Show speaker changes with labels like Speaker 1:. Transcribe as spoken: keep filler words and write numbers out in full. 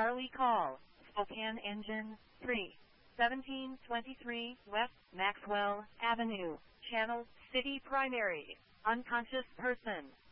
Speaker 1: Charlie call, Spokane engine, three, seventeen twenty-three West Maxwell Avenue, channel, city primary, unconscious person.